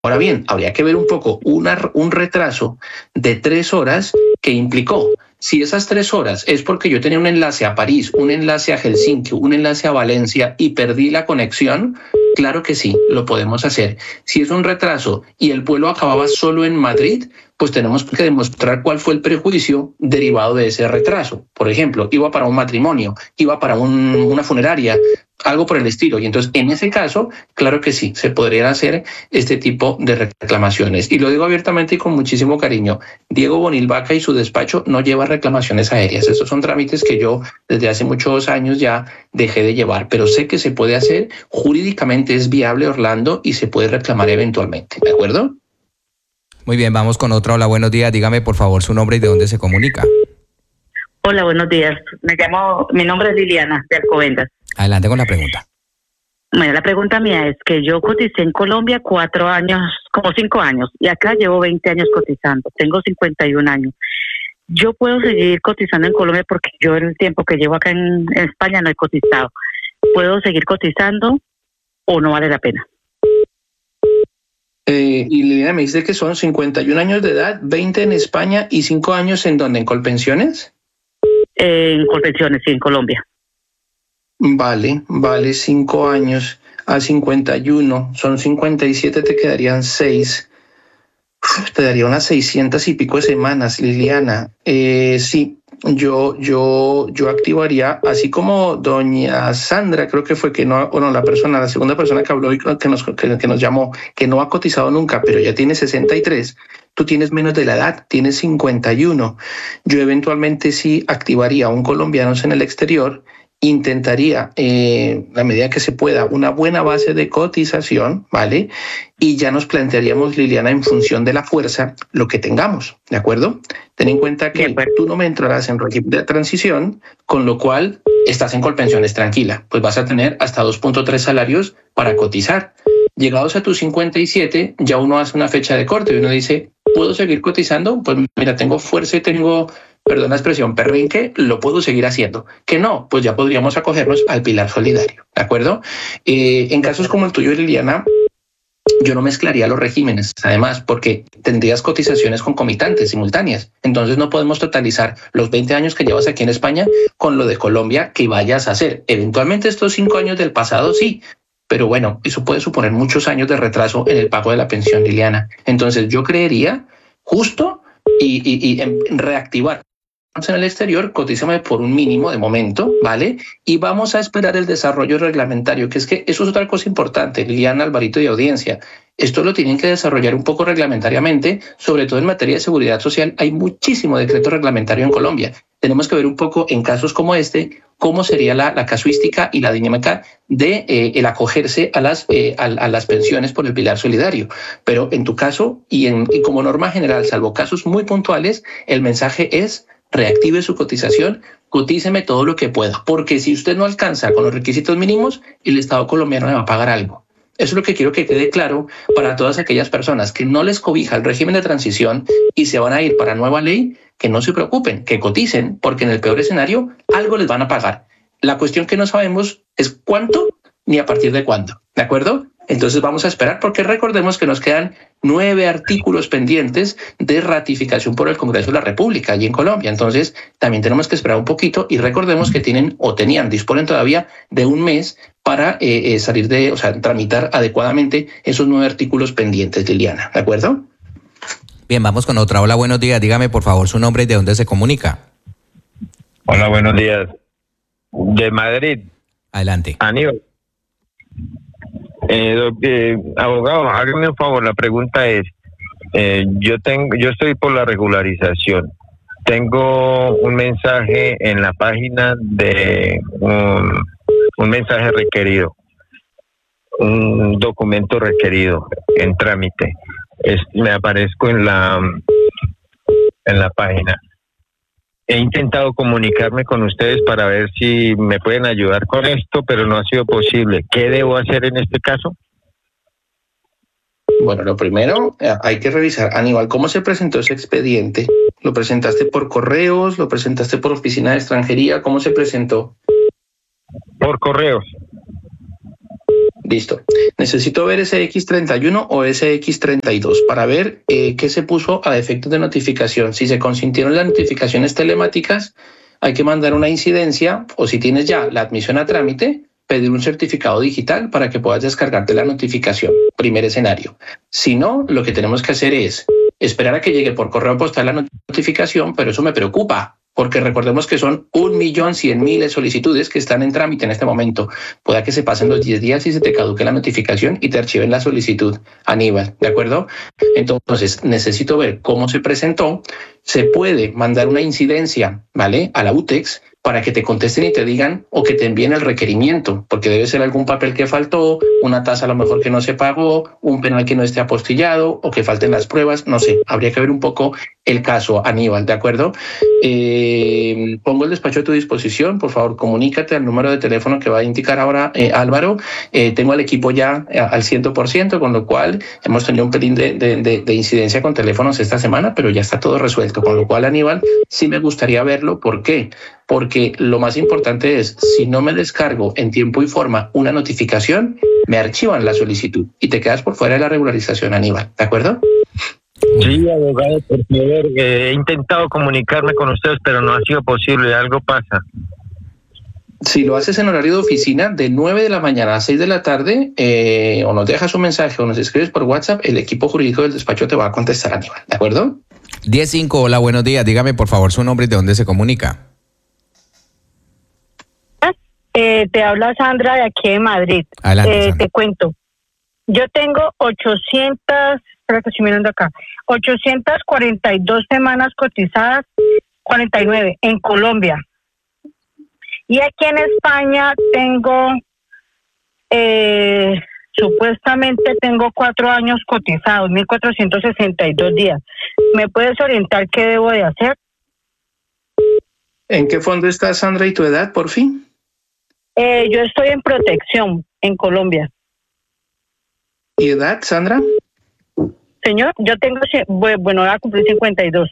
Ahora bien, habría que ver un poco un retraso de 3 horas que implicó. Si esas 3 horas es porque yo tenía un enlace a París, un enlace a Helsinki, un enlace a Valencia y perdí la conexión, claro que sí, lo podemos hacer. Si es un retraso y el vuelo acababa solo en Madrid, pues tenemos que demostrar cuál fue el prejuicio derivado de ese retraso. Por ejemplo, iba para un matrimonio, iba para una funeraria, algo por el estilo. Y entonces, en ese caso, claro que sí, se podrían hacer este tipo de reclamaciones. Y lo digo abiertamente y con muchísimo cariño. Diego Bonil Vaca y su despacho no lleva reclamaciones aéreas. Estos son trámites que yo desde hace muchos años ya dejé de llevar, pero sé que se puede hacer. Jurídicamente es viable, Orlando, y se puede reclamar eventualmente. ¿De acuerdo? Muy bien, vamos con otra. Hola, buenos días. Dígame, por favor, su nombre y de dónde se comunica. Hola, buenos días. Mi nombre es Liliana de Alcobendas. Adelante con la pregunta. Bueno, la pregunta mía es que yo coticé en Colombia 4 años, como 5 años, y acá llevo 20 años cotizando. Tengo 51 años. Yo puedo seguir cotizando en Colombia porque yo en el tiempo que llevo acá en España no he cotizado. ¿Puedo seguir cotizando o no vale la pena? Y Liliana me dice que son 51 años de edad, 20 en España y 5 años en donde, ¿en Colpensiones? En Colpensiones, sí, en Colombia. Vale, 5 años a 51, son 57, te quedarían 6. Te daría unas 600 y pico de semanas, Liliana. Sí, yo activaría, así como doña Sandra, creo que fue que no, bueno, la segunda persona que habló y que nos llamó, que no ha cotizado nunca, pero ya tiene 63. Tú tienes menos de la edad, tienes 51. Yo eventualmente sí activaría a un colombiano en el exterior, intentaría, a medida que se pueda, una buena base de cotización, ¿vale? Y ya nos plantearíamos, Liliana, en función de la fuerza, lo que tengamos, ¿de acuerdo? Ten en cuenta que tú no me entrarás en régimen de transición, con lo cual estás en Colpensiones tranquila, pues vas a tener hasta 2.3 salarios para cotizar. Llegados a tus 57, ya uno hace una fecha de corte y uno dice, ¿puedo seguir cotizando? Pues mira, tengo fuerza y tengo, perdón la expresión, perrinque, lo puedo seguir haciendo. Que no, pues ya podríamos acogernos al pilar solidario, ¿de acuerdo? En casos como el tuyo, Liliana, yo no mezclaría los regímenes, además, porque tendrías cotizaciones concomitantes, simultáneas. Entonces no podemos totalizar los 20 años que llevas aquí en España con lo de Colombia que vayas a hacer. Eventualmente estos 5 años del pasado sí, pero bueno, eso puede suponer muchos años de retraso en el pago de la pensión, Liliana. Entonces yo creería justo y reactivar en el exterior, cotízame por un mínimo de momento, ¿vale? Y vamos a esperar el desarrollo reglamentario, que eso es otra cosa importante, Liliana, Alvarito y audiencia. Esto lo tienen que desarrollar un poco reglamentariamente, sobre todo en materia de seguridad social. Hay muchísimo decreto reglamentario en Colombia. Tenemos que ver un poco en casos como este, cómo sería la casuística y la dinámica de el acogerse a las pensiones por el pilar solidario. Pero en tu caso y como norma general, salvo casos muy puntuales, el mensaje es reactive su cotización, cotíceme todo lo que pueda, porque si usted no alcanza con los requisitos mínimos, el Estado colombiano le va a pagar algo. Eso es lo que quiero que quede claro para todas aquellas personas que no les cobija el régimen de transición y se van a ir para nueva ley, que no se preocupen, que coticen, porque en el peor escenario algo les van a pagar. La cuestión que no sabemos es cuánto ni a partir de cuándo, ¿de acuerdo? Entonces vamos a esperar porque recordemos que nos quedan 9 artículos pendientes de ratificación por el Congreso de la República allí en Colombia. Entonces también tenemos que esperar un poquito y recordemos que disponen todavía de un mes para tramitar adecuadamente esos 9 artículos pendientes, Liliana, ¿de acuerdo? Bien, vamos con otra. Hola, buenos días. Dígame, por favor, su nombre y de dónde se comunica. Hola, buenos días. De Madrid. Adelante. Aníbal. Abogado, hágame un favor, la pregunta es, yo estoy por la regularización. Tengo un mensaje en la página de un mensaje requerido, un documento requerido en trámite. Me aparezco en la página. He intentado comunicarme con ustedes para ver si me pueden ayudar con esto, pero no ha sido posible. ¿Qué debo hacer en este caso? Bueno, lo primero, hay que revisar, Aníbal, ¿cómo se presentó ese expediente? ¿Lo presentaste por correos? ¿Lo presentaste por oficina de extranjería? ¿Cómo se presentó? Por correos. Listo. Necesito ver ese X31 o ese X32 para ver qué se puso a efectos de notificación. Si se consintieron las notificaciones telemáticas, hay que mandar una incidencia, o si tienes ya la admisión a trámite, pedir un certificado digital para que puedas descargarte la notificación. Primer escenario. Si no, lo que tenemos que hacer es esperar a que llegue por correo postal la notificación, pero eso me preocupa, porque recordemos que son 1.100.000 solicitudes que están en trámite en este momento. Pueda que se pasen los 10 días y se te caduque la notificación y te archiven la solicitud, Aníbal, ¿de acuerdo? Entonces, necesito ver cómo se presentó. Se puede mandar una incidencia, ¿vale?, a la UTEX para que te contesten y te digan o que te envíen el requerimiento, porque debe ser algún papel que faltó, una tasa a lo mejor que no se pagó, un penal que no esté apostillado o que falten las pruebas, no sé, habría que ver un poco el caso, Aníbal, ¿de acuerdo? Pongo el despacho a tu disposición, por favor, comunícate al número de teléfono que va a indicar ahora Álvaro. Tengo al equipo ya al 100%, con lo cual hemos tenido un pelín de incidencia con teléfonos esta semana, pero ya está todo resuelto, con lo cual, Aníbal, sí me gustaría verlo. ¿Por qué? Porque lo más importante es, si no me descargo en tiempo y forma una notificación, me archivan la solicitud y te quedas por fuera de la regularización, Aníbal, ¿de acuerdo? Sí, abogado, por favor, he intentado comunicarme con ustedes, pero no ha sido posible, algo pasa. Si lo haces en horario de oficina, de 9 de la mañana a 6 de la tarde, o nos dejas un mensaje o nos escribes por WhatsApp, el equipo jurídico del despacho te va a contestar, Aníbal, ¿de acuerdo? 10-5, hola, buenos días. Dígame, por favor, su nombre y de dónde se comunica. Te habla Sandra de aquí de Madrid. Adelante, Sandra. Te cuento. Yo tengo 842 semanas cotizadas, 49 en Colombia. Y aquí en España tengo, supuestamente tengo 4 años cotizados, 1.462 días. ¿Me puedes orientar qué debo de hacer? ¿En qué fondo estás, Sandra, y tu edad, por fin? Yo estoy en protección en Colombia. ¿Y edad, Sandra? Señor, yo tengo, bueno, voy a cumplir 52.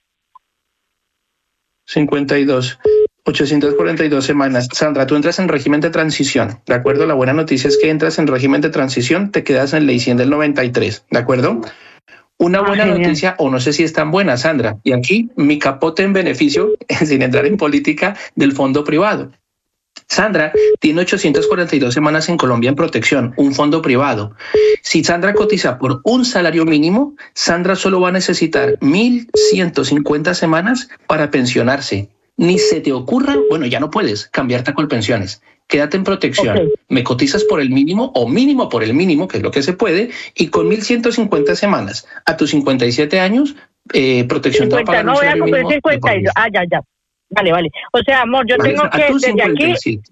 52. 842 semanas. Sandra, tú entras en régimen de transición, ¿de acuerdo? La buena noticia es que entras en régimen de transición, te quedas en ley 100 del 93, ¿de acuerdo? Una buena noticia, o no sé si es tan buena, Sandra, y aquí mi capote en beneficio, sin entrar en política, del fondo privado. Sandra tiene 842 semanas en Colombia en protección, un fondo privado. Si Sandra cotiza por un salario mínimo, Sandra solo va a necesitar 1.150 semanas para pensionarse. Ni se te ocurra, bueno, ya no puedes cambiarte a Colpensiones. Quédate en protección. Okay. Me cotizas por el mínimo o mínimo por el mínimo, que es lo que se puede, y con 1.150 semanas a tus 57 años, protección 50, te va a pagar no un voy a salario cumplir mínimo. 52. Ya. Vale. O sea, amor, yo vale, tengo que desde aquí,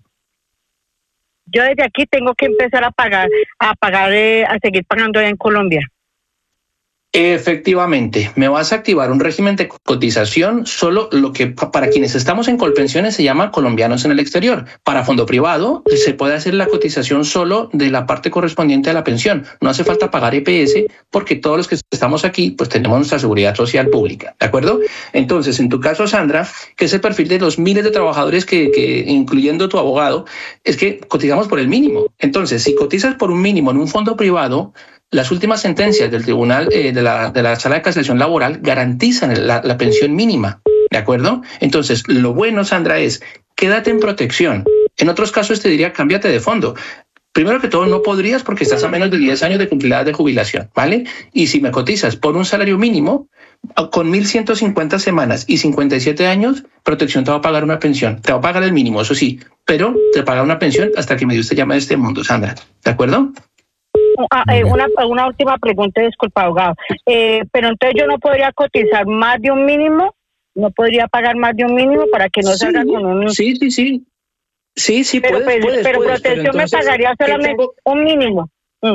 yo desde aquí tengo que empezar a seguir pagando allá en Colombia. Efectivamente, me vas a activar un régimen de cotización, solo lo que para quienes estamos en Colpensiones se llama colombianos en el exterior. Para fondo privado se puede hacer la cotización solo de la parte correspondiente a la pensión. No hace falta pagar EPS porque todos los que estamos aquí pues tenemos nuestra seguridad social pública, ¿de acuerdo? Entonces, en tu caso, Sandra, que es el perfil de los miles de trabajadores que incluyendo tu abogado, es que cotizamos por el mínimo. Entonces, si cotizas por un mínimo en un fondo privado, las últimas sentencias del tribunal de la Sala de Casación Laboral garantizan la pensión mínima, ¿de acuerdo? Entonces, lo bueno, Sandra, es quédate en protección. En otros casos te diría cámbiate de fondo. Primero que todo, no podrías porque estás a menos de 10 años de cumplir la edad de jubilación, ¿vale? Y si me cotizas por un salario mínimo, con 1.150 semanas y 57 años, protección te va a pagar una pensión. Te va a pagar el mínimo, eso sí, pero te paga una pensión hasta que Dios te llame de este mundo, Sandra, ¿de acuerdo? Una última pregunta, disculpa, abogado. Pero entonces yo no podría cotizar más de un mínimo, no podría pagar más de un mínimo para que no salga con un... Sí, pero puedes. Pero protección me pagaría solamente un mínimo.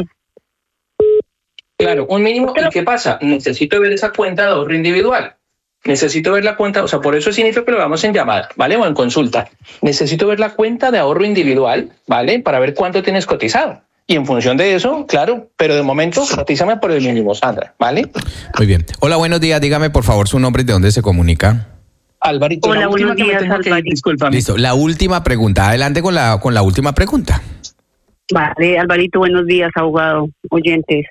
Claro, un mínimo. ¿Y qué pasa? Necesito ver esa cuenta de ahorro individual. Necesito ver la cuenta, o sea, por eso significa que lo vamos en llamada, ¿vale? O en consulta. Necesito ver la cuenta de ahorro individual, ¿vale? Para ver cuánto tienes cotizado. Y en función de eso, claro, pero de momento, cotízame por el mínimo, Sandra, ¿vale? Muy bien. Hola, buenos días. Dígame, por favor, su nombre y de dónde se comunica. Alvarito, hola, buenos días, Alvarito. Discúlpame. Listo, la última pregunta. Adelante con la última pregunta. Vale, Alvarito, buenos días, abogado, oyentes.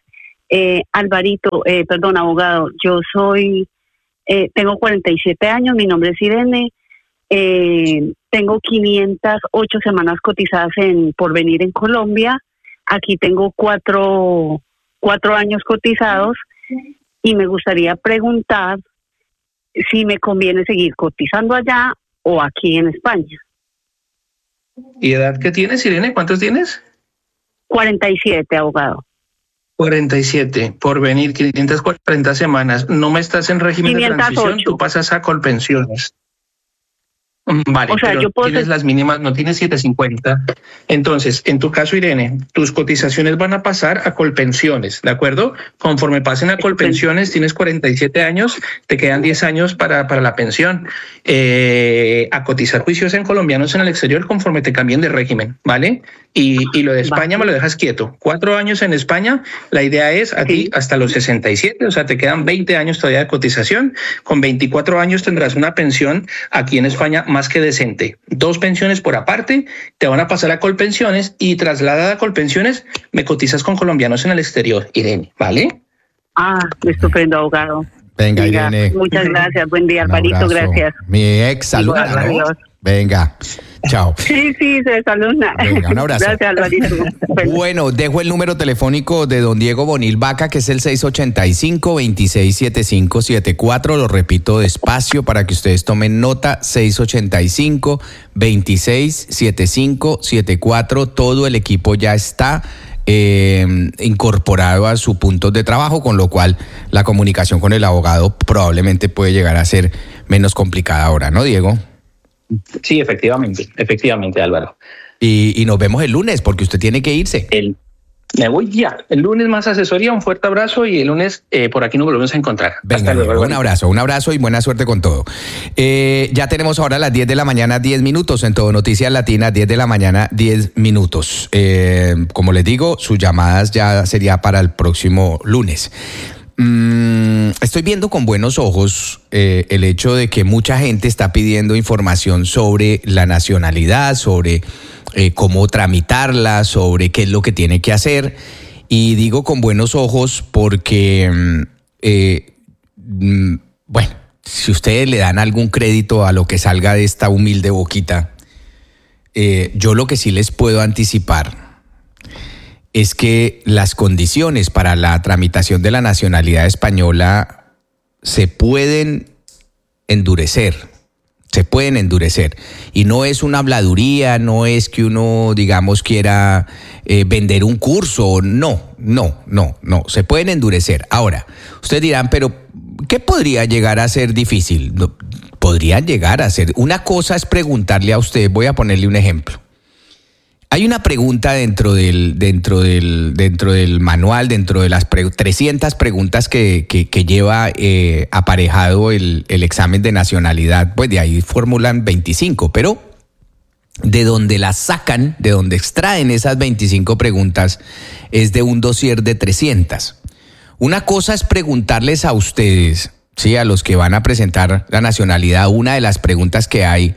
Abogado, yo tengo 47 años, mi nombre es Irene, tengo 508 semanas cotizadas en Porvenir en Colombia, aquí tengo cuatro años cotizados y me gustaría preguntar si me conviene seguir cotizando allá o aquí en España. ¿Y edad qué tienes, Irene? ¿Cuántos tienes? 47, abogado. 47, Porvenir, 540 semanas. No me estás en régimen 508. De transición, tú pasas a Colpensiones. Vale, o sea, pero yo puedo tienes las mínimas, no tienes 750. Entonces, en tu caso, Irene, tus cotizaciones van a pasar a Colpensiones, ¿de acuerdo? Conforme pasen a Colpensiones, tienes 47 años, te quedan 10 años para la pensión. A cotizar juicios en colombianos en el exterior conforme te cambien de régimen, ¿vale? Y lo de España me lo dejas quieto. 4 años en España, la idea es a ti hasta los 67, o sea, te quedan 20 años todavía de cotización. Con 24 años tendrás una pensión aquí en España más que decente. 2 pensiones por aparte, te van a pasar a Colpensiones y trasladada a Colpensiones me cotizas con colombianos en el exterior, Irene, ¿vale? Estupendo, abogado. Venga, Irene. Muchas gracias. Buen día, Alvarito. Gracias. Mi ex saluda, ¿no? Venga, chao. Sí, se saluda. Venga, un abrazo. Gracias, Alvarito. Bueno, dejo el número telefónico de don Diego Bonil Vaca, que es el 685-267574. Lo repito despacio para que ustedes tomen nota. 685-267574. Todo el equipo ya está incorporado a su punto de trabajo, con lo cual la comunicación con el abogado probablemente puede llegar a ser menos complicada ahora, ¿no, Diego? Sí, efectivamente, Álvaro. Y nos vemos el lunes, porque usted tiene que irse. Me voy ya. El lunes más asesoría, un fuerte abrazo y el lunes por aquí nos volvemos a encontrar. Venga, luego, un abrazo y buena suerte con todo. Ya tenemos ahora las 10 de la mañana, 10 minutos en Todo Noticias Latina, 10 de la mañana, 10 minutos. Como les digo, sus llamadas ya sería para el próximo lunes. Estoy viendo con buenos ojos el hecho de que mucha gente está pidiendo información sobre la nacionalidad, sobre cómo tramitarla, sobre qué es lo que tiene que hacer. Y digo con buenos ojos porque, bueno, si ustedes le dan algún crédito a lo que salga de esta humilde boquita, yo lo que sí les puedo anticipar es que las condiciones para la tramitación de la nacionalidad española se pueden endurecer. Y no es una habladuría, no es que uno, digamos, quiera vender un curso, no, se pueden endurecer. Ahora, ustedes dirán, pero ¿qué podría llegar a ser difícil? No, podrían llegar a ser. Una cosa es preguntarle a usted, voy a ponerle un ejemplo. Hay una pregunta dentro del manual, dentro de las 300 preguntas que lleva aparejado el examen de nacionalidad, pues de ahí formulan 25, pero de donde las sacan, de donde extraen esas 25 preguntas, es de un dossier de 300. Una cosa es preguntarles a ustedes, ¿sí? A los que van a presentar la nacionalidad, una de las preguntas que hay,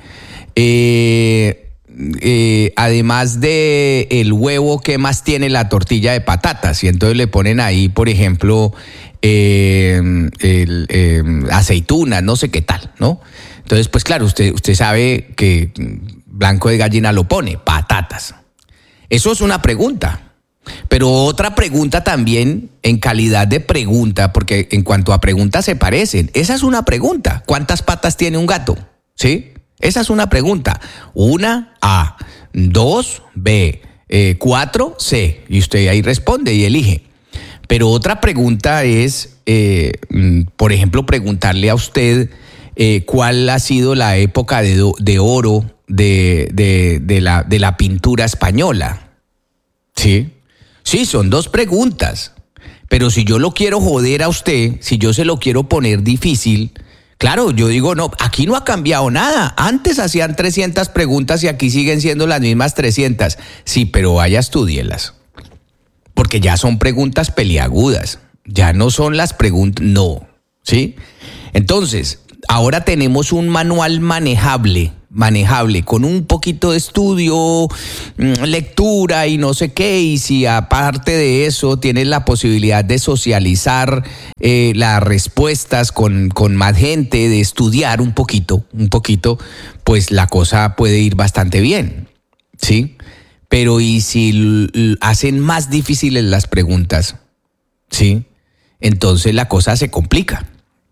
además de el huevo, ¿qué más tiene la tortilla de patatas? Y entonces le ponen ahí, por ejemplo, aceitunas, no sé qué tal, ¿no? Entonces, pues claro, usted sabe que blanco de gallina lo pone, patatas. Eso es una pregunta. Pero otra pregunta también, en calidad de pregunta, porque en cuanto a preguntas se parecen, esa es una pregunta. ¿Cuántas patas tiene un gato? ¿Sí? Esa es una pregunta. 1, A. 2, B. 4, C. Y usted ahí responde y elige. Pero otra pregunta es, por ejemplo, preguntarle a usted cuál ha sido la época de oro de la pintura española. ¿Sí? Sí, son 2 preguntas. Pero si yo lo quiero joder a usted, si yo se lo quiero poner difícil, claro, yo digo, no, aquí no ha cambiado nada. Antes hacían 300 preguntas y aquí siguen siendo las mismas 300. Sí, pero vaya, estúdielas. Porque ya son preguntas peliagudas. Ya no son las preguntas, no. ¿Sí? Entonces, ahora tenemos un manual manejable manejable, con un poquito de estudio, lectura y no sé qué, y si aparte de eso tienes la posibilidad de socializar las respuestas con más gente, de estudiar un poquito, pues la cosa puede ir bastante bien, ¿sí? Pero ¿y si hacen más difíciles las preguntas? ¿Sí? Entonces la cosa se complica.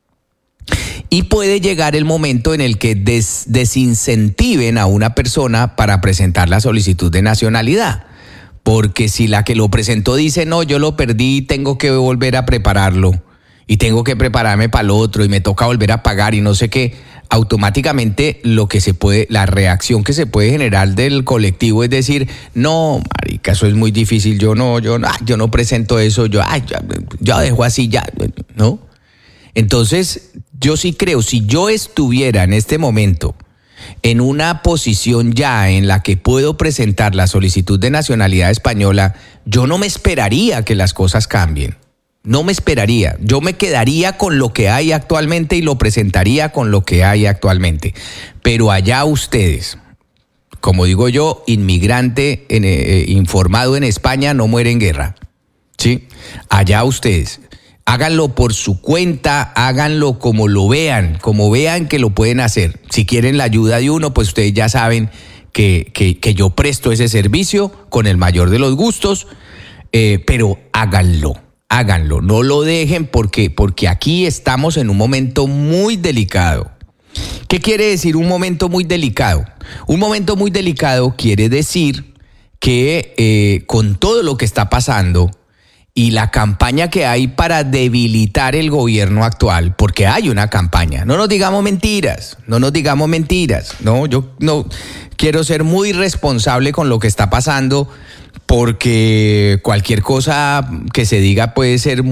Y puede llegar el momento en el que desincentiven a una persona para presentar la solicitud de nacionalidad. Porque si la que lo presentó dice, no, yo lo perdí, tengo que volver a prepararlo y tengo que prepararme para el otro y me toca volver a pagar y no sé qué, automáticamente la reacción que se puede generar del colectivo es decir, no, marica, eso es muy difícil, yo no presento eso, yo dejo así ya, ¿no? Entonces, yo sí creo, si yo estuviera en este momento en una posición ya en la que puedo presentar la solicitud de nacionalidad española, yo no me esperaría que las cosas cambien. No me esperaría. Yo me quedaría con lo que hay actualmente y lo presentaría con lo que hay actualmente. Pero allá ustedes, como digo yo, inmigrante informado en España no muere en guerra. ¿Sí? Allá ustedes. Háganlo por su cuenta, háganlo como lo vean, como vean que lo pueden hacer. Si quieren la ayuda de uno, pues ustedes ya saben que yo presto ese servicio con el mayor de los gustos, pero háganlo, no lo dejen porque aquí estamos en un momento muy delicado. ¿Qué quiere decir un momento muy delicado? Un momento muy delicado quiere decir que con todo lo que está pasando, y la campaña que hay para debilitar el gobierno actual, porque hay una campaña, no nos digamos mentiras, no, yo no quiero ser muy responsable con lo que está pasando, porque cualquier cosa que se diga puede ser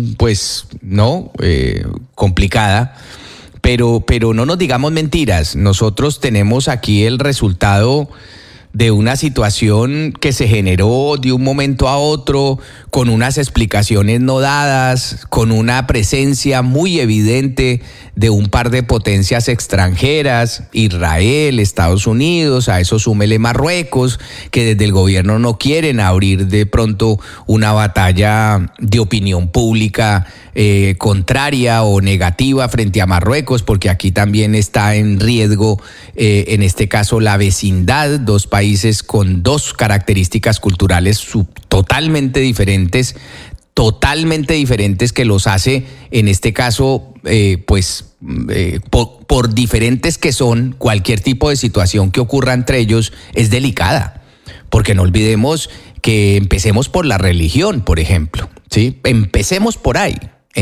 complicada, pero no nos digamos mentiras, nosotros tenemos aquí el resultado de una situación que se generó de un momento a otro, con unas explicaciones no dadas, con una presencia muy evidente de un par de potencias extranjeras, Israel, Estados Unidos, a eso súmele Marruecos, que desde el gobierno no quieren abrir de pronto una batalla de opinión pública contraria o negativa frente a Marruecos, porque aquí también está en riesgo, en este caso, la vecindad, dos países con dos características culturales totalmente diferentes que los hace, en este caso, por diferentes que son, cualquier tipo de situación que ocurra entre ellos es delicada, porque no olvidemos que empecemos por la religión, por ejemplo, ¿sí? Empecemos por ahí.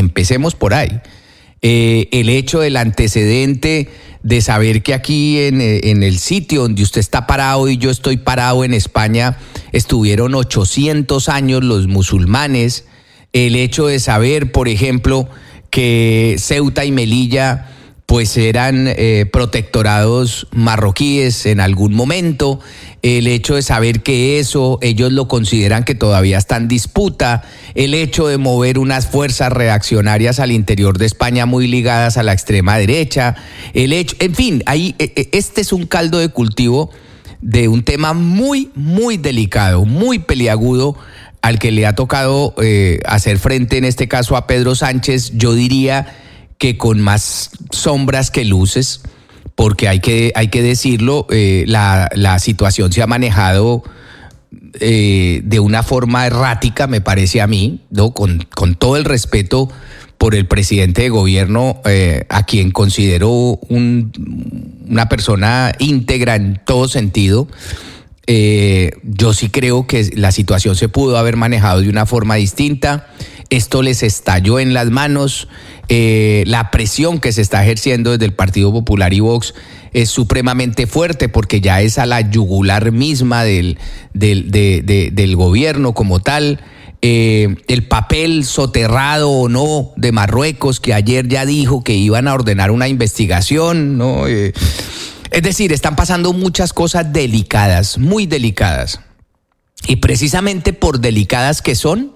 El hecho del antecedente de saber que aquí en el sitio donde usted está parado y yo estoy parado en España, estuvieron 800 años los musulmanes. El hecho de saber, por ejemplo, que Ceuta y Melilla pues eran protectorados marroquíes en algún momento, el hecho de saber que eso ellos lo consideran que todavía está en disputa, el hecho de mover unas fuerzas reaccionarias al interior de España muy ligadas a la extrema derecha, en fin, ahí este es un caldo de cultivo de un tema muy, muy delicado, muy peliagudo, al que le ha tocado hacer frente en este caso a Pedro Sánchez, yo diría que con más sombras que luces, porque hay que decirlo, la situación se ha manejado de una forma errática, me parece a mí, ¿no? Con todo el respeto por el presidente de gobierno, a quien considero una persona íntegra en todo sentido. Yo sí creo que la situación se pudo haber manejado de una forma distinta. Esto les estalló en las manos. La presión que se está ejerciendo desde el Partido Popular y Vox es supremamente fuerte, porque ya es a la yugular misma del gobierno como tal. El papel soterrado o no de Marruecos, que ayer ya dijo que iban a ordenar una investigación, ¿no? Es decir, están pasando muchas cosas delicadas, muy delicadas. Y precisamente por delicadas que son,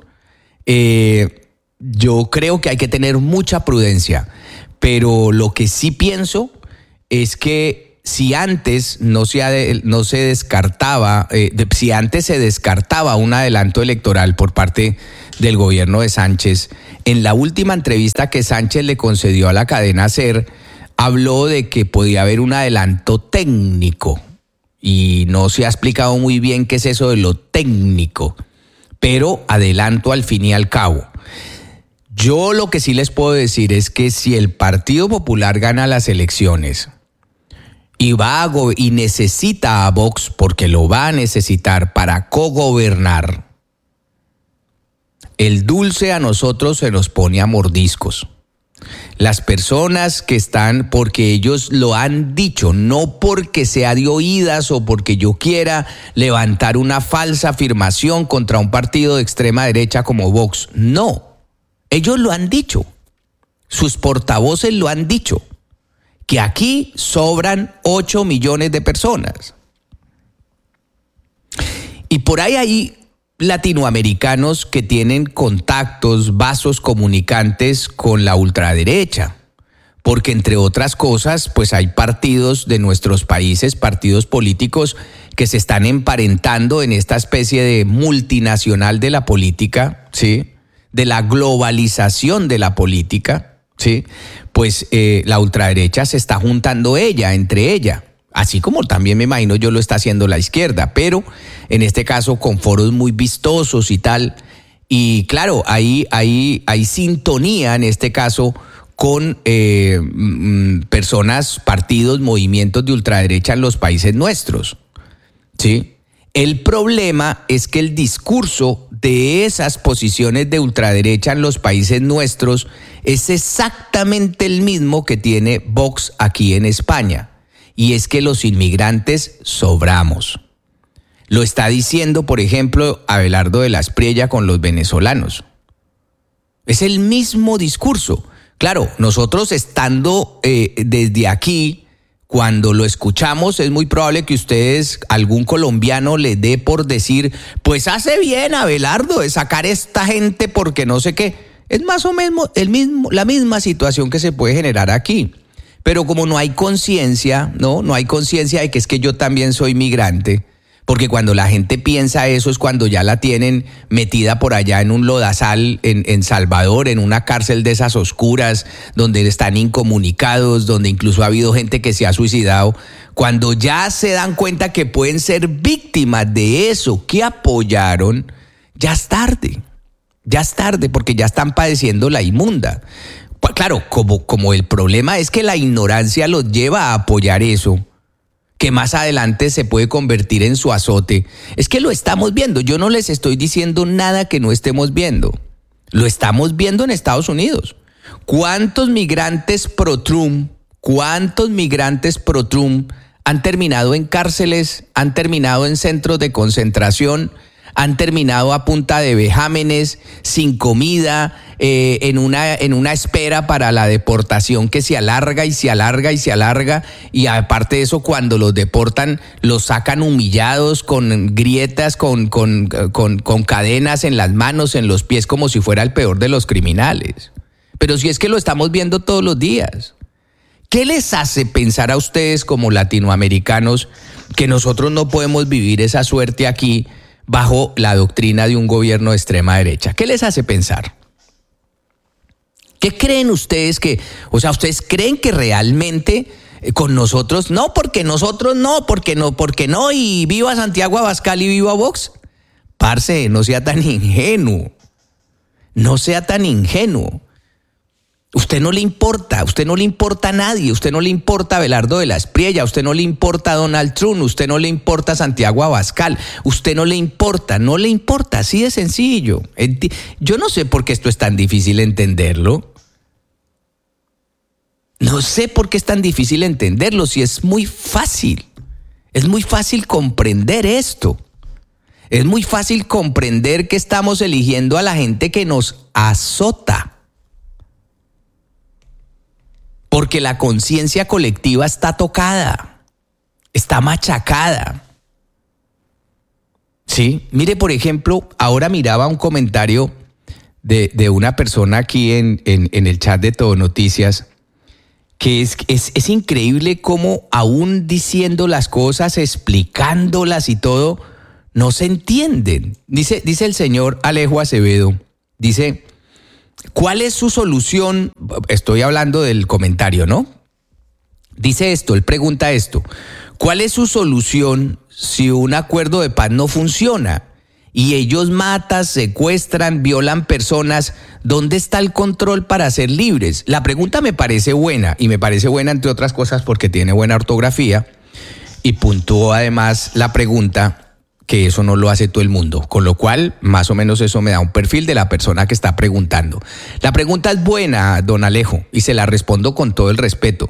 yo creo que hay que tener mucha prudencia. Pero lo que sí pienso es que si antes si antes se descartaba un adelanto electoral por parte del gobierno de Sánchez, en la última entrevista que Sánchez le concedió a la cadena SER, habló de que podía haber un adelanto técnico y no se ha explicado muy bien qué es eso de lo técnico, pero adelanto al fin y al cabo. Yo lo que sí les puedo decir es que si el Partido Popular gana las elecciones y necesita a Vox, porque lo va a necesitar para cogobernar, el dulce a nosotros se nos pone a mordiscos. Las personas que están, porque ellos lo han dicho, no porque sea de oídas o porque yo quiera levantar una falsa afirmación contra un partido de extrema derecha como Vox, no. Ellos lo han dicho, sus portavoces lo han dicho, que aquí sobran 8 millones de personas. Y por ahí hay latinoamericanos que tienen contactos, vasos comunicantes con la ultraderecha, porque entre otras cosas, pues hay partidos de nuestros países, partidos políticos que se están emparentando en esta especie de multinacional de la política, ¿sí?, de la globalización de la política, ¿sí? Pues la ultraderecha se está juntando entre ella, así como también me imagino yo lo está haciendo la izquierda, pero en este caso con foros muy vistosos y tal. Y claro, hay sintonía en este caso con personas, partidos, movimientos de ultraderecha en los países nuestros, ¿sí? El problema es que el discurso de esas posiciones de ultraderecha en los países nuestros es exactamente el mismo que tiene Vox aquí en España. Y es que los inmigrantes sobramos. Lo está diciendo, por ejemplo, Abelardo de la Espriella con los venezolanos. Es el mismo discurso. Claro, nosotros estando desde aquí, cuando lo escuchamos, es muy probable que ustedes, algún colombiano le dé por decir, pues hace bien Abelardo de sacar esta gente porque no sé qué. Es más o menos la misma situación que se puede generar aquí. Pero como no hay conciencia, no hay conciencia de que es que yo también soy migrante, porque cuando la gente piensa eso es cuando ya la tienen metida por allá en un lodazal en Salvador, en una cárcel de esas oscuras, donde están incomunicados, donde incluso ha habido gente que se ha suicidado. Cuando ya se dan cuenta que pueden ser víctimas de eso que apoyaron, ya es tarde, porque ya están padeciendo la inmunda. Claro, como el problema es que la ignorancia los lleva a apoyar eso, que más adelante se puede convertir en su azote. Es que lo estamos viendo. Yo no les estoy diciendo nada que no estemos viendo. Lo estamos viendo en Estados Unidos. ¿Cuántos migrantes pro-Trump han terminado en cárceles, han terminado en centros de concentración, han terminado a punta de vejámenes, sin comida, en una espera para la deportación que se alarga y se alarga y se alarga, y aparte de eso, cuando los deportan, los sacan humillados, con grietas, con cadenas en las manos, en los pies, como si fuera el peor de los criminales? Pero si es que lo estamos viendo todos los días. ¿Qué les hace pensar a ustedes como latinoamericanos que nosotros no podemos vivir esa suerte aquí bajo la doctrina de un gobierno de extrema derecha? ¿Qué les hace pensar? ¿Qué creen ustedes ustedes creen que realmente con nosotros porque no, y viva Santiago Abascal y viva Vox? Parce, no sea tan ingenuo. Usted no le importa a nadie, usted no le importa a Abelardo de la Espriella, usted no le importa a Donald Trump, usted no le importa a Santiago Abascal, usted no le importa, así de sencillo. Yo no sé por qué esto es tan difícil entenderlo. No sé por qué es tan difícil entenderlo, si es muy fácil comprender esto. Es muy fácil comprender que estamos eligiendo a la gente que nos azota. Porque la conciencia colectiva está tocada, está machacada. Sí, mire, por ejemplo, ahora miraba un comentario de una persona aquí en el chat de Todo Noticias que es increíble cómo aún diciendo las cosas, explicándolas y todo, no se entienden. Dice el señor Alejo Acevedo, dice, ¿cuál es su solución? Estoy hablando del comentario, ¿no? Dice esto, él pregunta esto, ¿cuál es su solución si un acuerdo de paz no funciona? Y ellos matan, secuestran, violan personas. ¿Dónde está el control para ser libres? La pregunta me parece buena, y me parece buena entre otras cosas porque tiene buena ortografía, y puntúa además la pregunta que eso no lo hace todo el mundo, con lo cual más o menos eso me da un perfil de la persona que está preguntando. La pregunta es buena, don Alejo, y se la respondo con todo el respeto.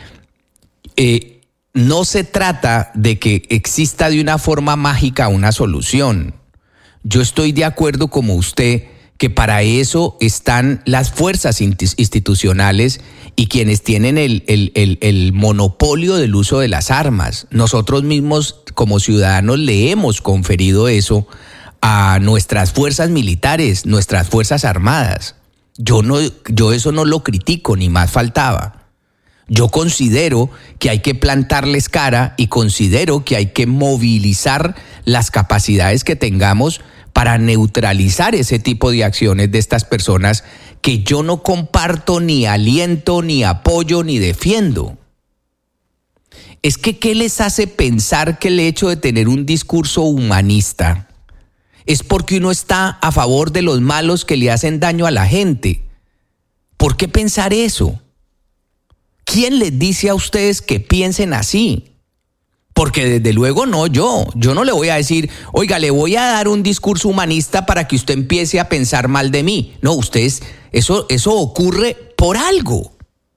No se trata de que exista de una forma mágica una solución. Yo estoy de acuerdo como usted que para eso están las fuerzas institucionales y quienes tienen el monopolio del uso de las armas. Nosotros mismos como ciudadanos le hemos conferido eso a nuestras fuerzas militares, nuestras fuerzas armadas. Yo eso no lo critico, ni más faltaba. Yo considero que hay que plantarles cara y considero que hay que movilizar las capacidades que tengamos para neutralizar ese tipo de acciones de estas personas que yo no comparto, ni aliento, ni apoyo, ni defiendo. Es que ¿qué les hace pensar que el hecho de tener un discurso humanista es porque uno está a favor de los malos que le hacen daño a la gente? ¿Por qué pensar eso? ¿Quién les dice a ustedes que piensen así? Porque desde luego no yo no le voy a decir, oiga, le voy a dar un discurso humanista para que usted empiece a pensar mal de mí. No, ustedes, eso ocurre por algo.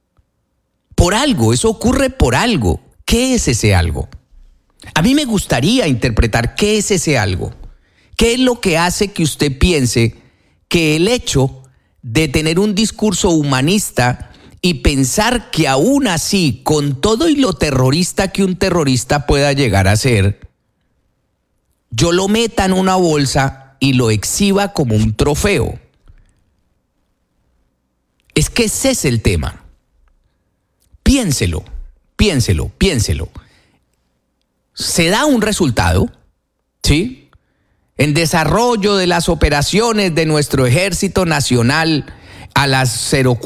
Eso ocurre por algo. ¿Qué es ese algo? A mí me gustaría interpretar qué es ese algo. ¿Qué es lo que hace que usted piense que el hecho de tener un discurso humanista y pensar que aún así, con todo y lo terrorista que un terrorista pueda llegar a ser, yo lo meta en una bolsa y lo exhiba como un trofeo? Es que ese es el tema. Piénselo. Se da un resultado, ¿sí? En desarrollo de las operaciones de nuestro Ejército Nacional a las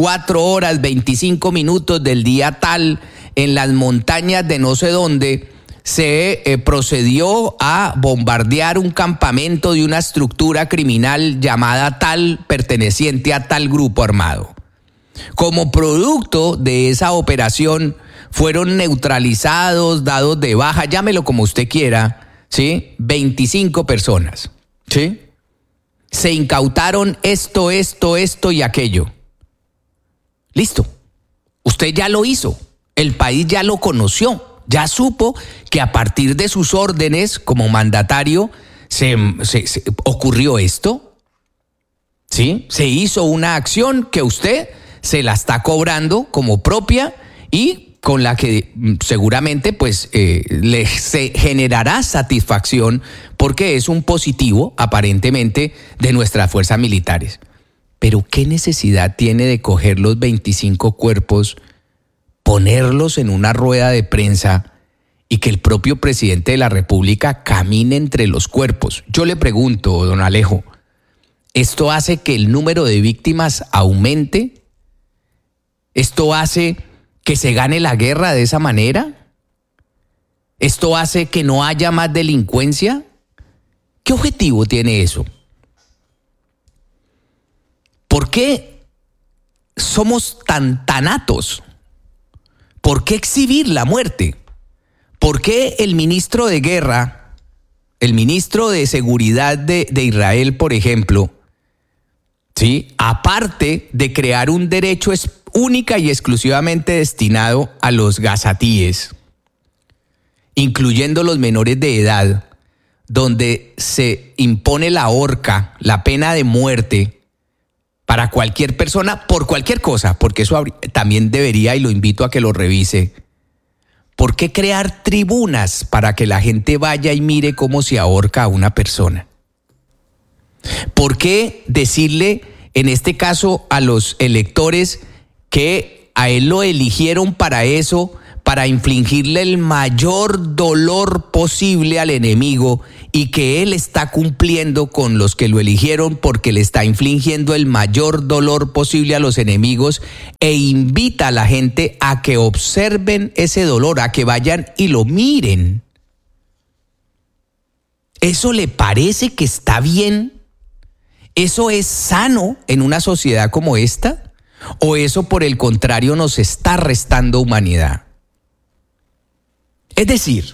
04:25 del día tal, en las montañas de no sé dónde, se procedió a bombardear un campamento de una estructura criminal llamada tal, perteneciente a tal grupo armado. Como producto de esa operación fueron neutralizados, dados de baja, llámelo como usted quiera, ¿sí? 25 personas, ¿sí? Se incautaron esto y aquello. Listo. Usted ya lo hizo. El país ya lo conoció. Ya supo que a partir de sus órdenes como mandatario se ocurrió esto. ¿Sí? Se hizo una acción que usted se la está cobrando como propia y con la que seguramente pues se generará satisfacción porque es un positivo aparentemente de nuestras fuerzas militares. Pero ¿qué necesidad tiene de coger los 25 cuerpos, ponerlos en una rueda de prensa y que el propio presidente de la República camine entre los cuerpos? Yo le pregunto, don Alejo, ¿esto hace que el número de víctimas aumente? ¿Esto hace que se gane la guerra de esa manera? ¿Esto hace que no haya más delincuencia? ¿Qué objetivo tiene eso? ¿Por qué somos tan tanatos? ¿Por qué exhibir la muerte? ¿Por qué el ministro de Guerra, el ministro de Seguridad de Israel, por ejemplo, ¿sí?, aparte de crear un derecho única y exclusivamente destinado a los gazatíes, incluyendo los menores de edad, donde se impone la horca, la pena de muerte para cualquier persona por cualquier cosa, porque eso también debería, y lo invito a que lo revise? ¿Por qué crear tribunas para que la gente vaya y mire cómo se ahorca a una persona? ¿Por qué decirle, en este caso, a los electores que a él lo eligieron para eso, para infligirle el mayor dolor posible al enemigo, y que él está cumpliendo con los que lo eligieron porque le está infligiendo el mayor dolor posible a los enemigos, e invita a la gente a que observen ese dolor, a que vayan y lo miren. ¿Eso le parece que está bien? ¿Eso es sano en una sociedad como esta? ¿O eso, por el contrario, nos está restando humanidad? Es decir,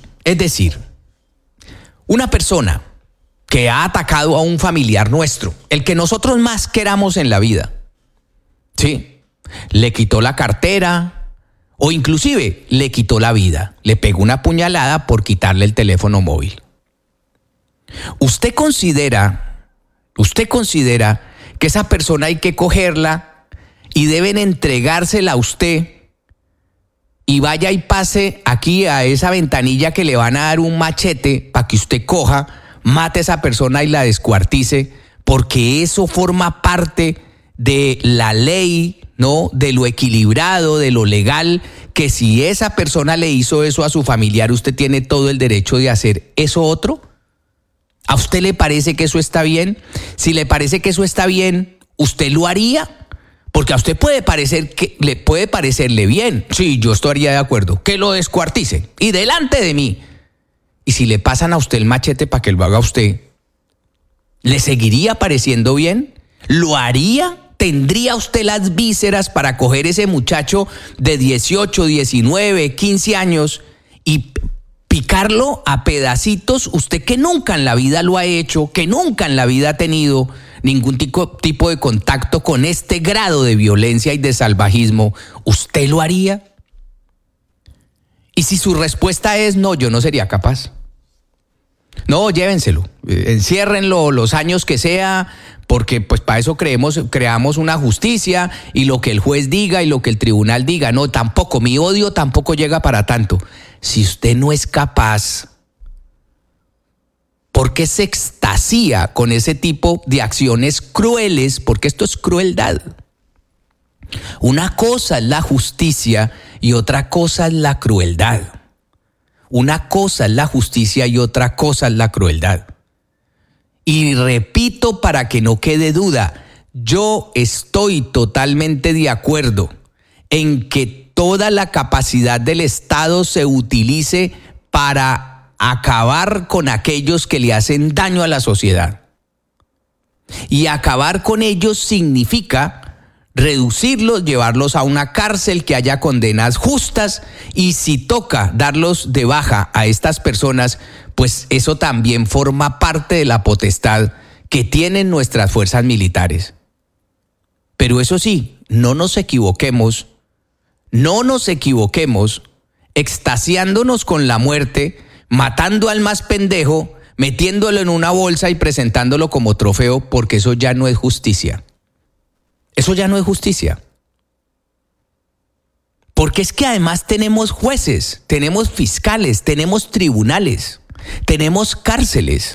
una persona que ha atacado a un familiar nuestro, el que nosotros más queramos en la vida, ¿sí? Le quitó la cartera o inclusive le quitó la vida, le pegó una puñalada por quitarle el teléfono móvil. ¿Usted considera que esa persona hay que cogerla y deben entregársela a usted y vaya y pase aquí a esa ventanilla que le van a dar un machete para que usted coja, mate a esa persona y la descuartice, porque eso forma parte de la ley, ¿no? De lo equilibrado, de lo legal, que si esa persona le hizo eso a su familiar, usted tiene todo el derecho de hacer eso otro? ¿A usted le parece que eso está bien? Si le parece que eso está bien, ¿usted lo haría? Porque a usted puede parecerle bien. Sí, yo estaría de acuerdo. Que lo descuarticen y delante de mí. Y si le pasan a usted el machete para que lo haga usted, ¿le seguiría pareciendo bien? ¿Lo haría? ¿Tendría usted las vísceras para coger ese muchacho de 18, 19, 15 años y picarlo a pedacitos? Usted que nunca en la vida lo ha hecho, que nunca en la vida ha tenido ningún tipo de contacto con este grado de violencia y de salvajismo, ¿usted lo haría? Y si su respuesta es no, yo no sería capaz. No, llévenselo, enciérrenlo los años que sea, porque pues para eso creamos una justicia y lo que el juez diga y lo que el tribunal diga. No, tampoco, mi odio tampoco llega para tanto. Si usted no es capaz, ¿por qué se extasía con ese tipo de acciones crueles? Porque esto es crueldad. Una cosa es la justicia y otra cosa es la crueldad. Una cosa es la justicia y otra cosa es la crueldad. Y repito para que no quede duda, yo estoy totalmente de acuerdo en que toda la capacidad del Estado se utilice para acabar con aquellos que le hacen daño a la sociedad. Y acabar con ellos significa reducirlos, llevarlos a una cárcel, que haya condenas justas, y si toca darlos de baja a estas personas, pues eso también forma parte de la potestad que tienen nuestras fuerzas militares. Pero eso sí, no nos equivoquemos extasiándonos con la muerte, matando al más pendejo, metiéndolo en una bolsa y presentándolo como trofeo, porque eso ya no es justicia. Eso ya no es justicia. Porque es que además tenemos jueces, tenemos fiscales, tenemos tribunales, tenemos cárceles.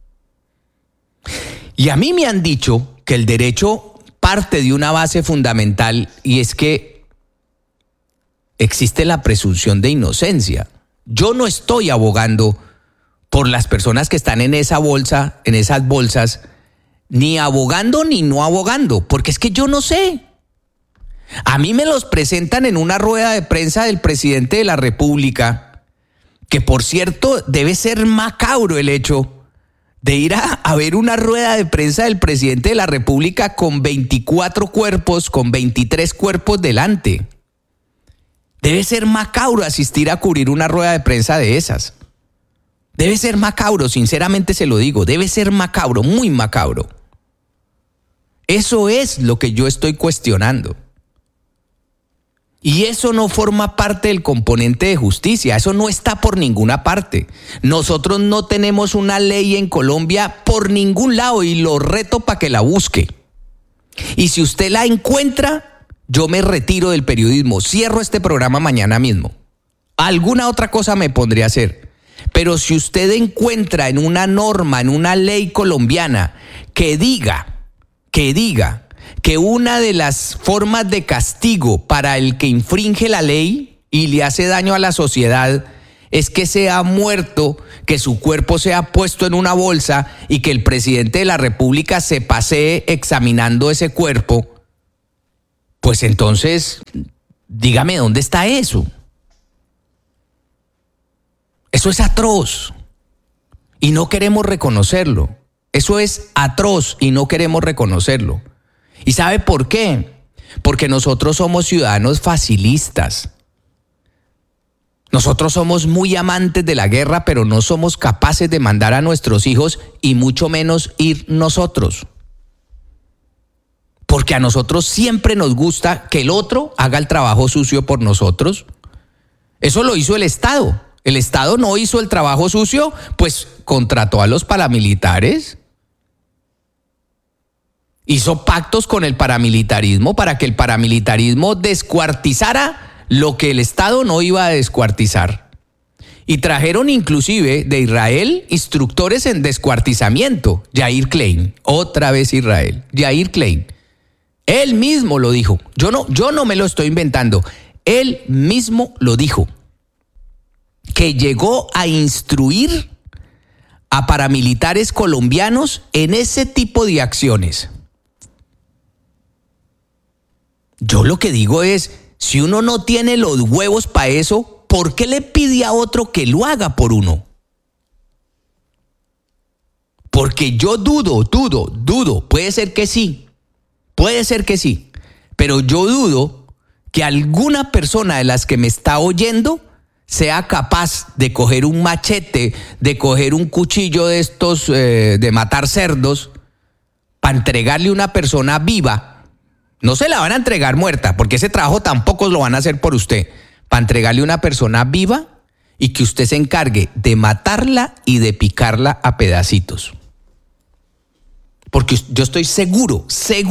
Y a mí me han dicho que el derecho parte de una base fundamental, y es que existe la presunción de inocencia. Yo no estoy abogando por las personas que están en esa bolsa, en esas bolsas, ni abogando ni no abogando, porque es que yo no sé. A mí me los presentan en una rueda de prensa del presidente de la República, que por cierto debe ser macabro el hecho de ir a ver una rueda de prensa del presidente de la República con 24 cuerpos, con 23 cuerpos delante. Debe ser macabro asistir a cubrir una rueda de prensa de esas. Debe ser macabro, sinceramente se lo digo, debe ser macabro, muy macabro. Eso es lo que yo estoy cuestionando. Y eso no forma parte del componente de justicia, eso no está por ninguna parte. Nosotros no tenemos una ley en Colombia por ningún lado y lo reto para que la busque. Y si usted la encuentra, yo me retiro del periodismo, cierro este programa mañana mismo. Alguna otra cosa me pondré a hacer. Pero si usted encuentra en una norma, en una ley colombiana, que diga que una de las formas de castigo para el que infringe la ley y le hace daño a la sociedad es que sea muerto, que su cuerpo sea puesto en una bolsa y que el presidente de la República se pasee examinando ese cuerpo? Pues entonces, dígame, ¿dónde está eso? Eso es atroz y no queremos reconocerlo. Eso es atroz y no queremos reconocerlo. ¿Y sabe por qué? Porque nosotros somos ciudadanos facilistas. Nosotros somos muy amantes de la guerra, pero no somos capaces de mandar a nuestros hijos y mucho menos ir nosotros. Porque a nosotros siempre nos gusta que el otro haga el trabajo sucio por nosotros. Eso lo hizo el Estado. El Estado no hizo el trabajo sucio, pues contrató a los paramilitares. Hizo pactos con el paramilitarismo para que el paramilitarismo descuartizara lo que el Estado no iba a descuartizar. Y trajeron inclusive de Israel instructores en descuartizamiento. Yair Klein, otra vez Israel. Yair Klein. Él mismo lo dijo. Yo no me lo estoy inventando. Él mismo lo dijo. Que llegó a instruir a paramilitares colombianos en ese tipo de acciones. Yo lo que digo es, si uno no tiene los huevos para eso, ¿por qué le pide a otro que lo haga por uno? Porque yo dudo, puede ser que sí, pero yo dudo que alguna persona de las que me está oyendo sea capaz de coger un machete, de coger un cuchillo de estos, de matar cerdos, para entregarle a una persona viva. No se la van a entregar muerta, porque ese trabajo tampoco lo van a hacer por usted. Para entregarle a una persona viva y que usted se encargue de matarla y de picarla a pedacitos. Porque yo estoy seguro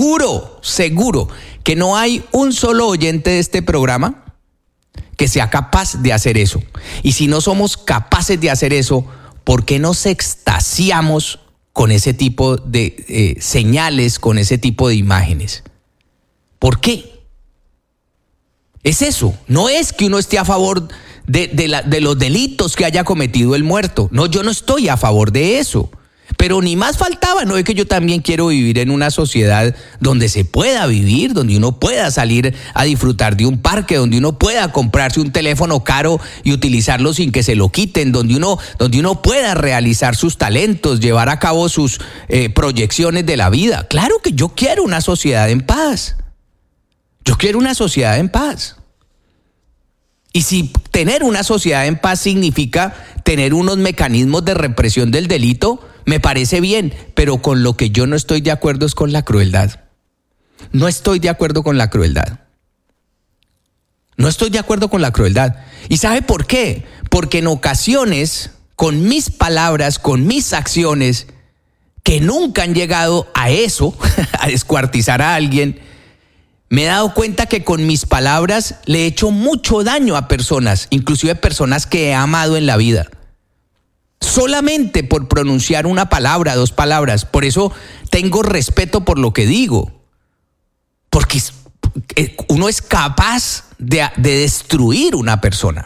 que no hay un solo oyente de este programa que sea capaz de hacer eso. Y si no somos capaces de hacer eso, ¿por qué nos extasiamos con ese tipo de señales, con ese tipo de imágenes? ¿Por qué? Es eso. No es que uno esté a favor de los delitos que haya cometido el muerto. No, yo no estoy a favor de eso. Pero ni más faltaba, no es que yo también quiero vivir en una sociedad donde se pueda vivir, donde uno pueda salir a disfrutar de un parque, donde uno pueda comprarse un teléfono caro y utilizarlo sin que se lo quiten, donde uno pueda realizar sus talentos, llevar a cabo sus proyecciones de la vida. Claro que yo quiero una sociedad en paz. Yo quiero una sociedad en paz. Y si tener una sociedad en paz significa tener unos mecanismos de represión del delito, me parece bien, pero con lo que yo no estoy de acuerdo es con la crueldad. No estoy de acuerdo con la crueldad. No estoy de acuerdo con la crueldad. ¿Y sabe por qué? Porque en ocasiones, con mis palabras, con mis acciones, que nunca han llegado a eso, a descuartizar a alguien, me he dado cuenta que con mis palabras le he hecho mucho daño a personas, inclusive personas que he amado en la vida. Solamente por pronunciar una palabra, dos palabras. Por eso tengo respeto por lo que digo. Porque uno es capaz de destruir una persona.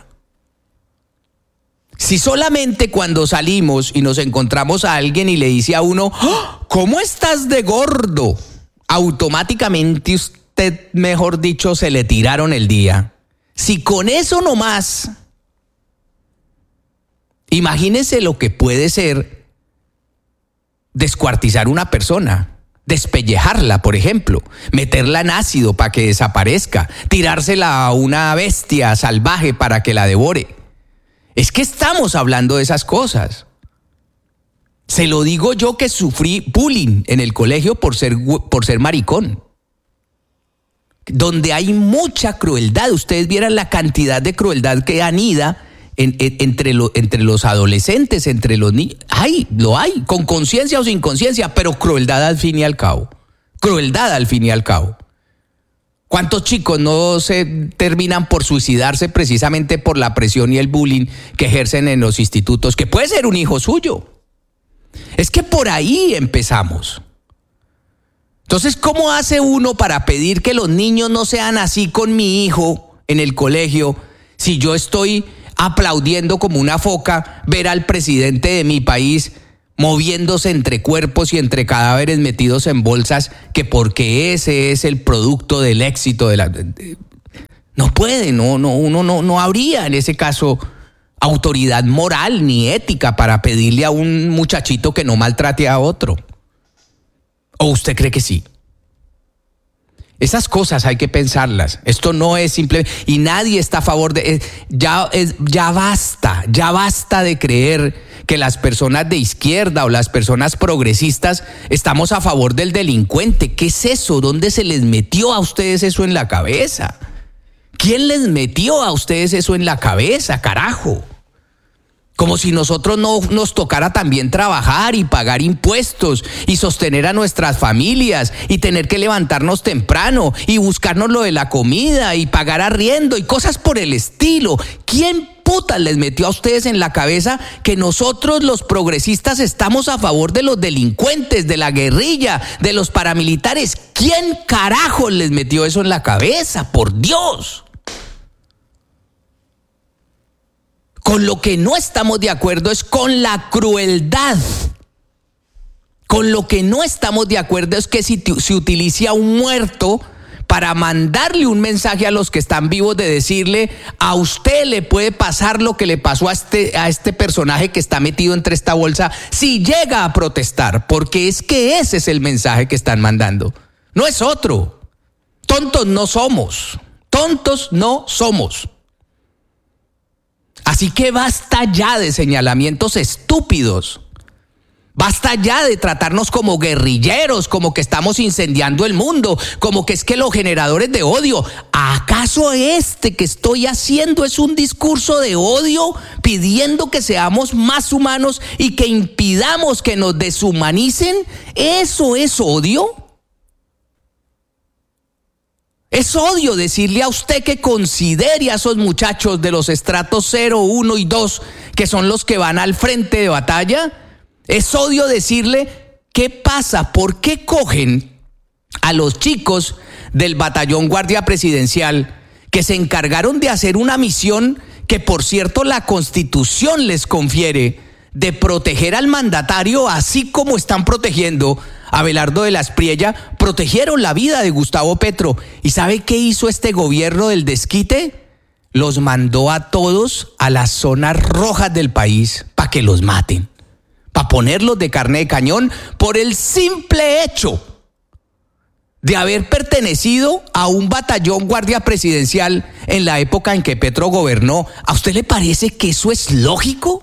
Si solamente cuando salimos y nos encontramos a alguien y le dice a uno, ¿cómo estás de gordo? Automáticamente usted, mejor dicho, se le tiraron el día. Si con eso nomás, imagínese lo que puede ser descuartizar una persona, despellejarla, por ejemplo, meterla en ácido para que desaparezca, tirársela a una bestia salvaje para que la devore. Es que estamos hablando de esas cosas. Se lo digo yo que sufrí bullying en el colegio por ser maricón. Donde hay mucha crueldad. Ustedes vieran la cantidad de crueldad que anida entre los adolescentes, entre los niños. Lo hay, con conciencia o sin conciencia, pero crueldad al fin y al cabo. Crueldad al fin y al cabo. ¿Cuántos chicos no se terminan por suicidarse precisamente por la presión y el bullying que ejercen en los institutos? Que puede ser un hijo suyo. Es que por ahí empezamos. Entonces, ¿cómo hace uno para pedir que los niños no sean así con mi hijo en el colegio si yo estoy aplaudiendo como una foca ver al presidente de mi país moviéndose entre cuerpos y entre cadáveres metidos en bolsas, que porque ese es el producto del éxito de la... No puede, uno no habría en ese caso autoridad moral ni ética para pedirle a un muchachito que no maltrate a otro. ¿O usted cree que sí? Esas cosas hay que pensarlas. Esto no es simple, y nadie está a favor de... Ya basta de creer que las personas de izquierda o las personas progresistas estamos a favor del delincuente. ¿Qué es eso? ¿Dónde se les metió a ustedes eso en la cabeza? ¿Quién les metió a ustedes eso en la cabeza, carajo? Como si nosotros no nos tocara también trabajar y pagar impuestos y sostener a nuestras familias y tener que levantarnos temprano y buscarnos lo de la comida y pagar arriendo y cosas por el estilo. ¿Quién putas les metió a ustedes en la cabeza que nosotros los progresistas estamos a favor de los delincuentes, de la guerrilla, de los paramilitares? ¿Quién carajo les metió eso en la cabeza? Por Dios. Con lo que no estamos de acuerdo es con la crueldad. Con lo que no estamos de acuerdo es que se utilice a un muerto para mandarle un mensaje a los que están vivos de decirle: a usted le puede pasar lo que le pasó a este personaje que está metido entre esta bolsa si llega a protestar, porque es que ese es el mensaje que están mandando. No es otro. Tontos no somos. Tontos no somos. Así que basta ya de señalamientos estúpidos. Basta ya de tratarnos como guerrilleros, como que estamos incendiando el mundo, como que es que los generadores de odio. ¿Acaso este que estoy haciendo es un discurso de odio pidiendo que seamos más humanos y que impidamos que nos deshumanicen? ¿Eso es odio? Es odio decirle a usted que considere a esos muchachos de los estratos 0, 1 y 2, que son los que van al frente de batalla. Es odio decirle: ¿qué pasa? ¿Por qué cogen a los chicos del batallón Guardia Presidencial que se encargaron de hacer una misión que, por cierto, la Constitución les confiere, de proteger al mandatario, así como están protegiendo a Abelardo de la Espriella? Protegieron la vida de Gustavo Petro. ¿Y sabe qué hizo este gobierno del desquite? Los mandó a todos a las zonas rojas del país para que los maten, para ponerlos de carne de cañón por el simple hecho de haber pertenecido a un batallón Guardia Presidencial en la época en que Petro gobernó. ¿A usted le parece que eso es lógico?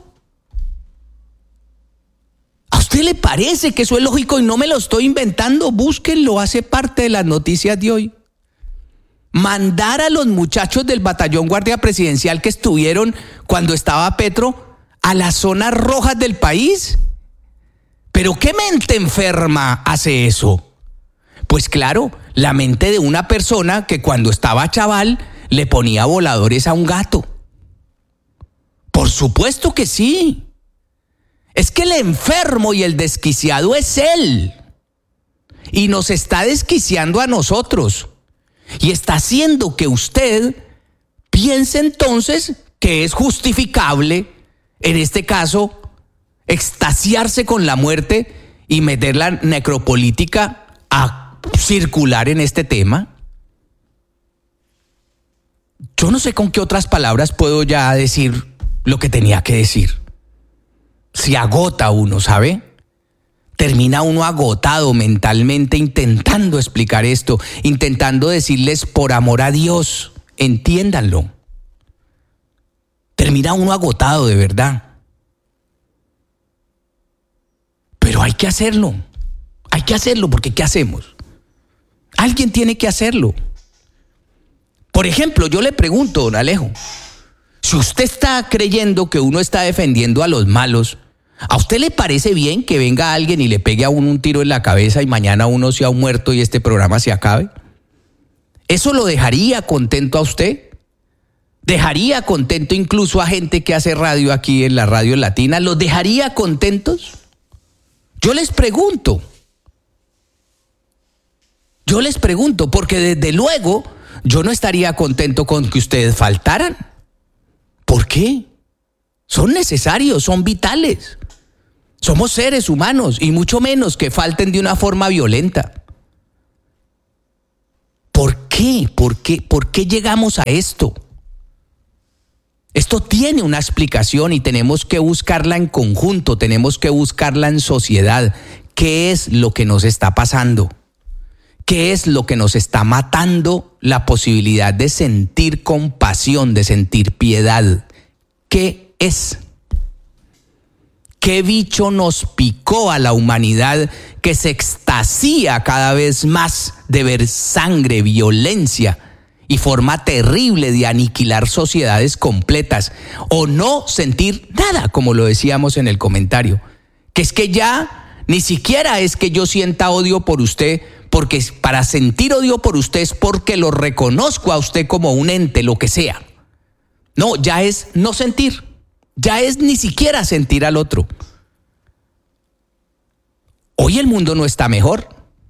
¿A usted le parece que eso es lógico? Y no me lo estoy inventando, búsquenlo, hace parte de las noticias de hoy. Mandar a los muchachos del batallón Guardia Presidencial que estuvieron cuando estaba Petro a las zonas rojas del país. ¿Pero qué mente enferma hace eso? Pues claro, la mente de una persona que cuando estaba chaval le ponía voladores a un gato. Por supuesto que sí. Es que el enfermo y el desquiciado es él. Y nos está desquiciando a nosotros. Y está haciendo que usted piense entonces que es justificable, en este caso, extasiarse con la muerte y meter la necropolítica a circular en este tema. Yo no sé con qué otras palabras puedo ya decir lo que tenía que decir. Se agota uno, ¿sabe? Termina uno agotado mentalmente intentando explicar esto, intentando decirles: por amor a Dios, entiéndanlo. Termina uno agotado de verdad. Pero hay que hacerlo porque ¿qué hacemos? Alguien tiene que hacerlo. Por ejemplo, yo le pregunto, don Alejo, si usted está creyendo que uno está defendiendo a los malos, ¿a usted le parece bien que venga alguien y le pegue a uno un tiro en la cabeza y mañana uno sea un muerto y este programa se acabe? ¿Eso lo dejaría contento a usted? ¿Dejaría contento incluso a gente que hace radio aquí en la Radio Latina? ¿Los dejaría contentos? Yo les pregunto. Yo les pregunto, porque desde luego yo no estaría contento con que ustedes faltaran. ¿Por qué? Son necesarios, son vitales. Somos seres humanos y mucho menos que falten de una forma violenta. ¿Por qué? ¿Por qué llegamos a esto? Esto tiene una explicación y tenemos que buscarla en conjunto, tenemos que buscarla en sociedad. ¿Qué es lo que nos está pasando? ¿Qué es lo que nos está matando la posibilidad de sentir compasión, de sentir piedad? ¿Qué es? ¿Qué bicho nos picó a la humanidad que se extasía cada vez más de ver sangre, violencia y forma terrible de aniquilar sociedades completas o no sentir nada, como lo decíamos en el comentario? Que es que ya ni siquiera es que yo sienta odio por usted, porque para sentir odio por usted es porque lo reconozco a usted como un ente, lo que sea. No, ya es no sentir. Ya es ni siquiera sentir al otro. Hoy el mundo no está mejor.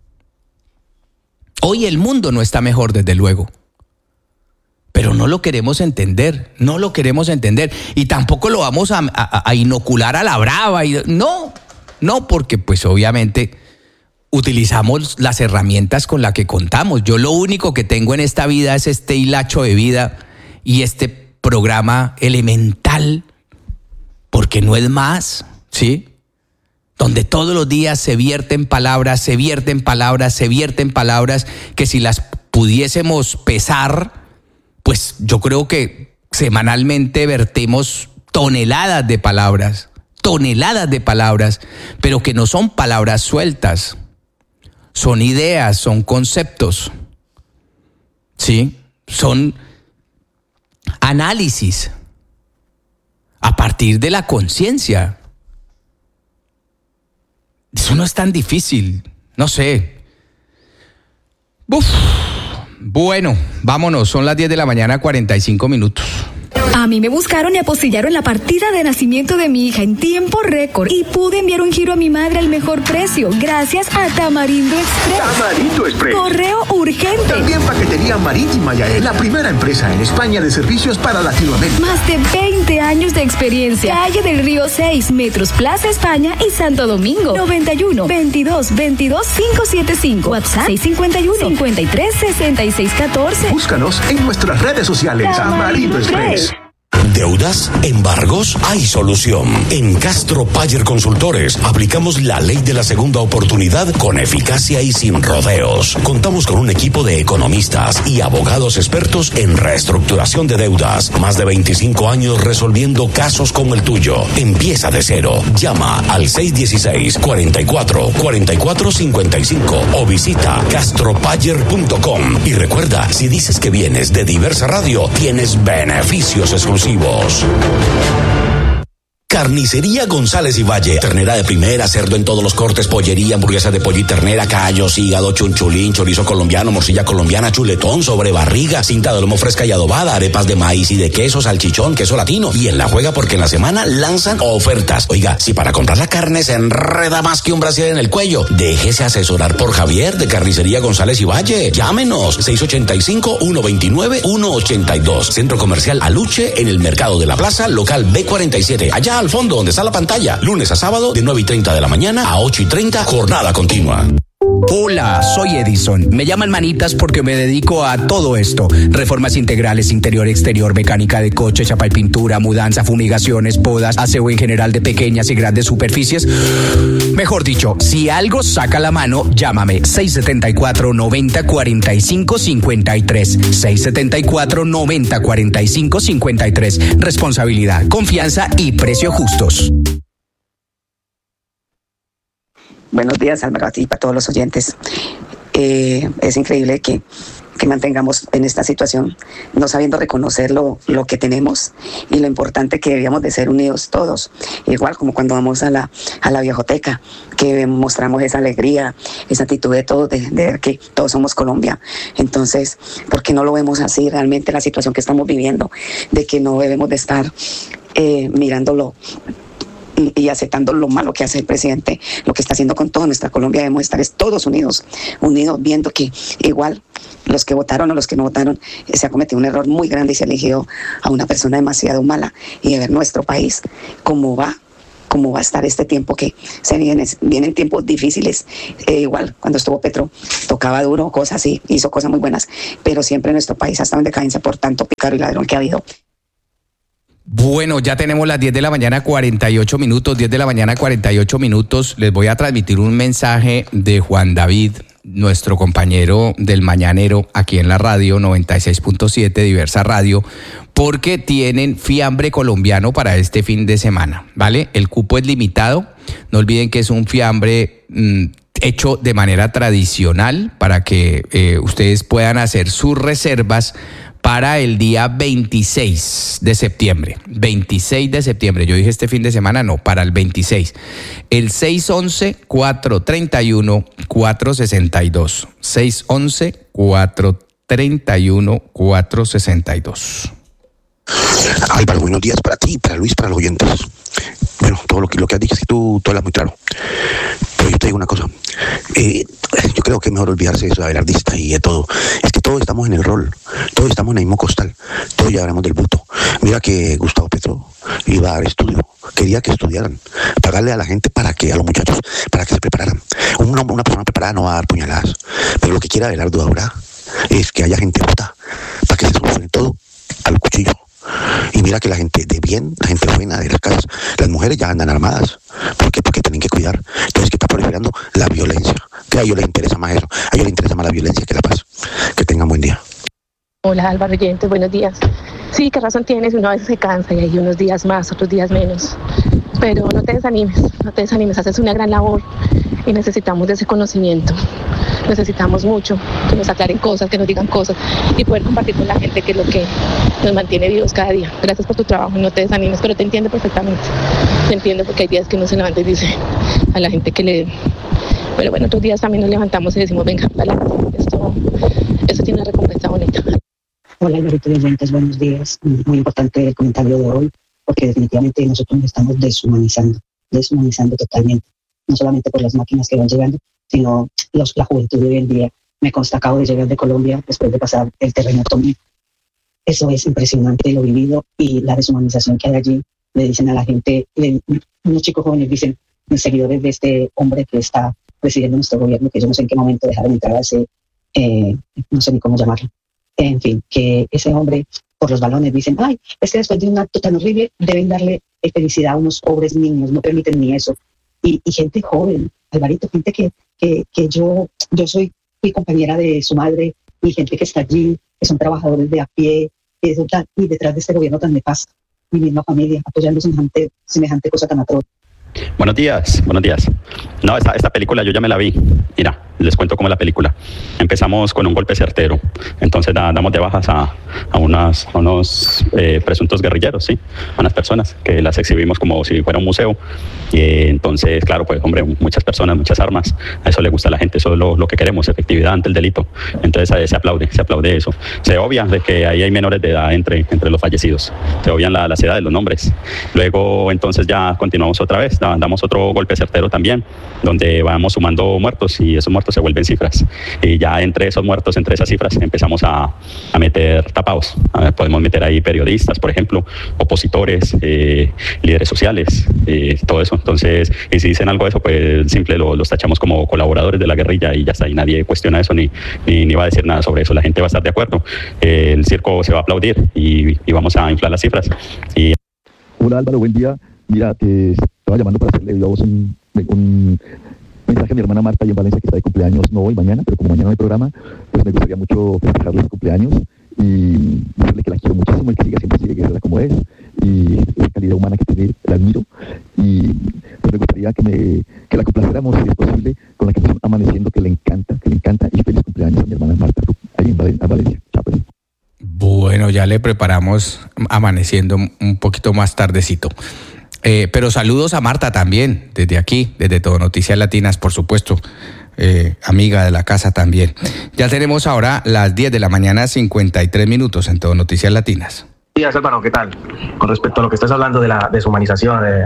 Hoy el mundo no está mejor, desde luego. Pero no lo queremos entender, no lo queremos entender. Y tampoco lo vamos a inocular a la brava. No, porque pues obviamente utilizamos las herramientas con las que contamos. Yo lo único que tengo en esta vida es este hilacho de vida y este programa elemental, porque no es más, ¿sí? Donde todos los días se vierten palabras, que si las pudiésemos pesar, pues yo creo que semanalmente vertemos toneladas de palabras, pero que no son palabras sueltas, son ideas, son conceptos, ¿sí? Son análisis a partir de la conciencia. Eso no es tan difícil, no sé. Bueno, vámonos, son las 10 de la mañana, 45 minutos. A mí me buscaron y apostillaron la partida de nacimiento de mi hija en tiempo récord y pude enviar un giro a mi madre al mejor precio gracias a Tamarindo Express. Tamarindo Express. Correo urgente. También paquetería marítima, ya es la primera empresa en España de servicios para Latinoamérica. Más de 20 años de experiencia. Calle del Río 6, Metros Plaza España y Santo Domingo. 91 22 22 575. WhatsApp 651 53 66 14. Búscanos en nuestras redes sociales. Tamarindo Express. ¿Deudas? ¿Embargos? Hay solución. En Castro Payer Consultores aplicamos la ley de la segunda oportunidad con eficacia y sin rodeos. Contamos con un equipo de economistas y abogados expertos en reestructuración de deudas. Más de 25 años resolviendo casos como el tuyo. Empieza de cero. Llama al 616-44-4455 o visita castropayer.com. Y recuerda, si dices que vienes de Diversa Radio, tienes beneficios exclusivos. Carnicería González y Valle. Ternera de primera, cerdo en todos los cortes, pollería, hamburguesa de pollo y ternera, callos, hígado, chunchulín, chorizo colombiano, morcilla colombiana, chuletón, sobrebarriga, cinta de lomo fresca y adobada, arepas de maíz y de queso, salchichón, queso latino. Y en la juega porque en la semana lanzan ofertas. Oiga, si para comprar la carne se enreda más que un brasier en el cuello, déjese asesorar por Javier de Carnicería González y Valle. Llámenos 685-129-182. Centro Comercial Aluche en el Mercado de la Plaza, local B47. Allá al fondo donde está la pantalla. Lunes a sábado de 9:30 de la mañana a 8:30, jornada continua. Hola, soy Edison. Me llaman manitas porque me dedico a todo esto. Reformas integrales, interior, exterior, mecánica de coche, chapa y pintura, mudanza, fumigaciones, podas, aseo en general de pequeñas y grandes superficies. Mejor dicho, si algo saca la mano, llámame 674-90-45-53. 674-90-45-53. Responsabilidad, confianza y precio justos. Buenos días, Álvaro, a ti y para todos los oyentes. Es increíble que mantengamos en esta situación, no sabiendo reconocer lo que tenemos y lo importante que debíamos de ser unidos todos. Igual como cuando vamos a la viejoteca, que mostramos esa alegría, esa actitud de todos, de ver que todos somos Colombia. Entonces, ¿por qué no lo vemos así realmente la situación que estamos viviendo? De que no debemos de estar mirándolo y aceptando lo malo que hace el presidente, lo que está haciendo con toda nuestra Colombia. Debemos estar todos unidos, viendo que igual los que votaron o los que no votaron, se ha cometido un error muy grande y se ha elegido a una persona demasiado mala, y de ver nuestro país cómo va a estar este tiempo que se vienen tiempos difíciles. Igual cuando estuvo Petro tocaba duro cosas y hizo cosas muy buenas, pero siempre nuestro país ha estado en decadencia por tanto pícaro y ladrón que ha habido. Bueno, ya tenemos las 10 de la mañana, 48 minutos, 10 de la mañana, 48 minutos. Les voy a transmitir un mensaje de Juan David, nuestro compañero del Mañanero, aquí en la radio 96.7, Diversa Radio, porque tienen fiambre colombiano para este fin de semana, ¿vale? El cupo es limitado, no olviden que es un fiambre hecho de manera tradicional para que ustedes puedan hacer sus reservas para el día 26 de septiembre. 26 de septiembre. Yo dije este fin de semana, no, para el 26. El 611-431-462. 611-431-462. Álvaro, buenos días para ti, para Luis, para los oyentes. Bueno, todo lo que has dicho, sí, tú hablas muy claro. Pero yo te digo una cosa. Yo creo que es mejor olvidarse de eso, de Abelardista y de todo. Es que todos estamos en el rol, todos estamos en el mismo costal, todos ya hablamos del voto. Mira que Gustavo Petro iba a dar estudio, quería que estudiaran, pagarle a la gente a los muchachos, para que se prepararan. Una persona preparada no va a dar puñaladas, pero lo que quiere Abelardo ahora es que haya gente justa, para que se solucione todo al cuchillo. Y mira que la gente de bien, la gente buena de las casas, las mujeres ya andan armadas. ¿Por qué? Porque tienen que cuidar. Entonces, ¿qué está proliferando? La violencia. Que a ellos les interesa más eso. A ellos les interesa más la violencia que la paz. Que tengan buen día. Hola, Álvaro oyentes, buenos días. Sí, qué razón tienes, uno a veces se cansa y hay unos días más, otros días menos. Pero no te desanimes, haces una gran labor y necesitamos de ese conocimiento. Necesitamos mucho, que nos aclaren cosas, que nos digan cosas y poder compartir con la gente, que es lo que nos mantiene vivos cada día. Gracias por tu trabajo, no te desanimes, pero te entiendo perfectamente. Te entiendo porque hay días que uno se levanta y dice a la gente que le... Pero bueno, otros días también nos levantamos y decimos, venga, dale, esto tiene una recompensa bonita. Hola, Alvarito de oyentes, buenos días. Muy importante el comentario de hoy, porque definitivamente nosotros nos estamos deshumanizando totalmente. No solamente por las máquinas que van llegando, sino la juventud de hoy en día. Me consta, acabo de llegar de Colombia después de pasar el terremoto. Eso es impresionante, lo vivido, y la deshumanización que hay allí. Le dicen a la gente, unos chicos jóvenes dicen, seguidores de este hombre que está presidiendo nuestro gobierno, que yo no sé en qué momento dejaron entrar a ese, no sé ni cómo llamarlo. En fin, que ese hombre, por los balones, dicen, ay, es que después de un acto tan horrible deben darle felicidad a unos pobres niños, no permiten ni eso. Y gente joven, Alvarito, gente que yo fui compañera de su madre, y gente que está allí, que son trabajadores de a pie, y detrás de este gobierno tan nefasto, mi misma familia, apoyando semejante cosa tan atroz. Buenos días. No, esta película yo ya me la vi. Mira, les cuento cómo es la película. Empezamos con un golpe certero. Entonces damos de bajas a unos presuntos guerrilleros, ¿sí? A unas personas que las exhibimos como si fuera un museo. Y entonces, claro, pues, hombre, muchas personas, muchas armas. A eso le gusta a la gente. Eso es lo que queremos, efectividad ante el delito. Entonces se aplaude eso. Se obvia de que ahí hay menores de edad entre los fallecidos. Se obvian las edades, los nombres. Luego, entonces, ya continuamos otra vez. Damos otro golpe certero también, donde vamos sumando muertos, y esos muertos se vuelven cifras. Y ya entre esos muertos, entre esas cifras, empezamos a meter tapados. Podemos meter ahí periodistas, por ejemplo, opositores, líderes sociales, todo eso. Entonces, y si dicen algo de eso, pues simple los tachamos como colaboradores de la guerrilla y ya está. Y nadie cuestiona eso ni va a decir nada sobre eso. La gente va a estar de acuerdo. El circo se va a aplaudir y vamos a inflar las cifras. Hola, Álvaro, buen día. Mira, te estaba llamando para hacerle a vos un mensaje a mi hermana Marta, y en Valencia, que está de cumpleaños, no hoy, mañana, pero como mañana no hay programa, pues me gustaría mucho festejarle su cumpleaños y decirle que la quiero muchísimo, y que siga siempre así, que sea como es, y esa calidad humana que tiene, la admiro, y pues me gustaría que la complaciéramos, si es posible, con la canción Amaneciendo, que le encanta, y feliz cumpleaños a mi hermana Marta, ahí en Valencia. Chao, pues. Bueno, ya le preparamos Amaneciendo un poquito más tardecito. Pero saludos a Marta también, desde aquí, desde Todo Noticias Latinas, por supuesto, amiga de la casa también. Ya tenemos ahora las 10 de la mañana, 53 minutos en Todo Noticias Latinas. Buenos días, Álvaro, ¿qué tal? Con respecto a lo que estás hablando de la deshumanización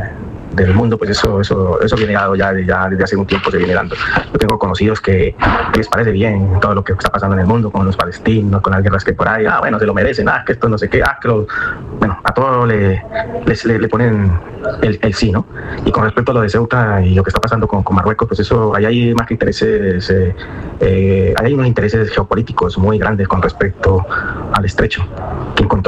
del mundo, pues eso viene dado ya desde hace un tiempo, se viene dando. Yo tengo conocidos que les parece bien todo lo que está pasando en el mundo, con los palestinos, con las guerras que por ahí, bueno, se lo merecen, que esto no sé qué, bueno, a todo le ponen el sí, ¿no? Y con respecto a lo de Ceuta y lo que está pasando con Marruecos, pues eso, ahí hay más que intereses, hay unos intereses geopolíticos muy grandes con respecto al estrecho, que encontró